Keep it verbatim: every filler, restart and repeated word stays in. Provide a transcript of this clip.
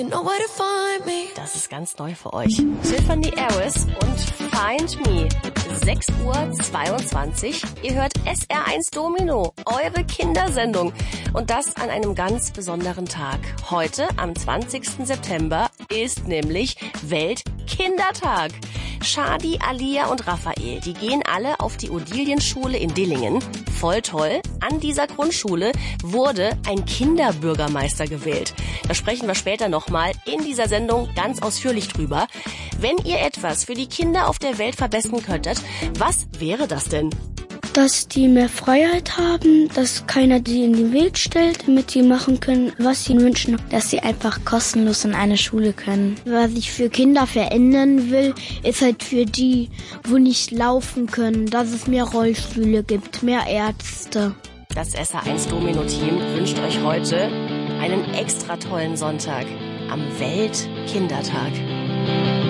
Das ist ganz neu für euch. Tiffany Harris und Find Me. sechs Uhr zweiundzwanzig. Ihr hört S R eins Domino, eure Kindersendung. Und das an einem ganz besonderen Tag. Heute, am zwanzigsten September, ist nämlich Weltkindertag. Shadi, Alia und Raphael, die gehen alle auf die Odilienschule in Dillingen. Voll toll. An dieser Grundschule wurde ein Kinderbürgermeister gewählt. Da sprechen wir später nochmal in dieser Sendung ganz ausführlich drüber. Wenn ihr etwas für die Kinder auf der Welt verbessern könntet, was wäre das denn? Dass die mehr Freiheit haben, dass keiner die in den Weg stellt, damit die machen können, was sie wünschen. Dass sie einfach kostenlos in eine Schule können. Was ich für Kinder verändern will, ist halt für die, wo nicht laufen können, dass es mehr Rollstühle gibt, mehr Ärzte. Das S R eins Domino-Team wünscht euch heute einen extra tollen Sonntag am Weltkindertag.